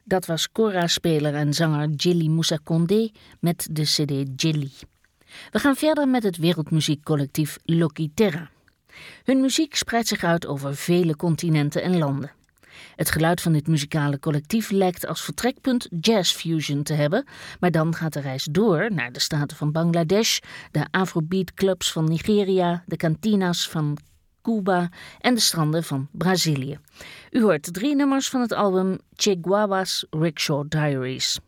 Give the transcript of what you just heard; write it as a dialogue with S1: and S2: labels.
S1: Dat was kora-speler en zanger Djily Moussa Condé met de cd Djily. We gaan verder met het wereldmuziekcollectief Loki Terra. Hun muziek spreidt zich uit over vele continenten en landen. Het geluid van dit muzikale collectief lijkt als vertrekpunt jazzfusion te hebben, maar dan gaat de reis door naar de staten van Bangladesh, de Afrobeat clubs van Nigeria, de kantinas van Cuba en de stranden van Brazilië. U hoort 3 nummers van het album Che Guagua's Rickshaw Diaries.